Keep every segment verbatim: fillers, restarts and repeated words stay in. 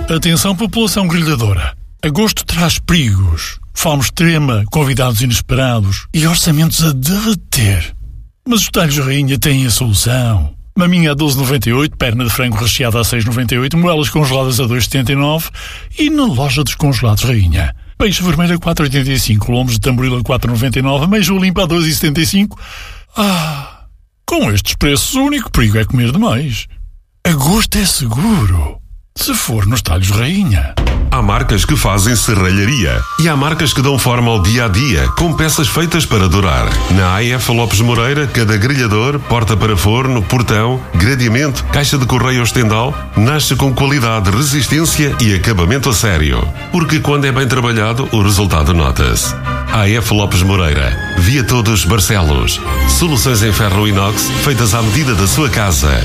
Atenção, população grelhadora. Agosto traz perigos, fome extrema, convidados inesperados e orçamentos a derreter. Mas os talhos rainha têm a solução. Maminha a doze vírgula noventa e oito, perna de frango recheada a seis vírgula noventa e oito, moelas congeladas a dois vírgula setenta e nove e na loja dos congelados rainha. Peixe vermelho a quatro vírgula oitenta e cinco, lombos de tamboril a quatro vírgula noventa e nove, ameijoa limpa a dois vírgula setenta e cinco. Ah, com estes preços o único perigo é comer demais. Agosto é seguro, se for nos talhos rainha. Há marcas que fazem serralharia e há marcas que dão forma ao dia-a-dia, com peças feitas para durar. Na A F Lopes Moreira, cada grelhador, porta para forno, portão, gradeamento, caixa de correio ou estendal, nasce com qualidade, resistência e acabamento a sério. Porque quando é bem trabalhado, o resultado nota-se. A F Lopes Moreira, Via Todos, Barcelos. Soluções em ferro inox feitas à medida da sua casa.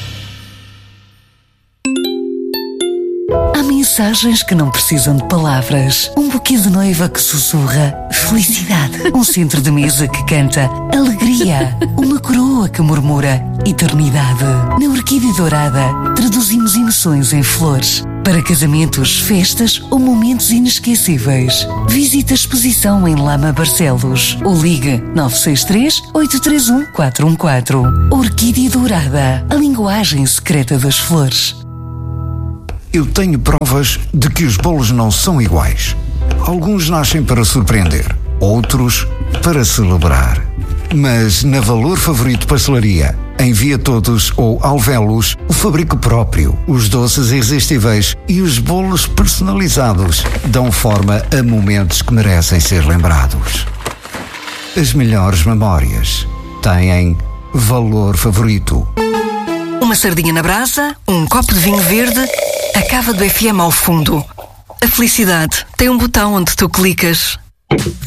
Há mensagens que não precisam de palavras. Um buquê de noiva que sussurra felicidade. Um centro de mesa que canta alegria. Uma coroa que murmura eternidade. Na Orquídea Dourada, traduzimos emoções em flores. Para casamentos, festas ou momentos inesquecíveis. Visite a exposição em Lama Barcelos ou ligue nove seis três, oito três um, quatro um quatro. Orquídea Dourada, a linguagem secreta das flores. Eu tenho provas de que os bolos não são iguais. Alguns nascem para surpreender, outros para celebrar. Mas na Valor Favorito Pastelaria, em Via Todos ou Alvelos, o fabrico próprio, os doces irresistíveis e os bolos personalizados dão forma a momentos que merecem ser lembrados. As melhores memórias têm Valor Favorito. Uma sardinha na brasa, um copo de vinho verde, a cava do F M ao fundo. A felicidade tem um botão onde tu clicas.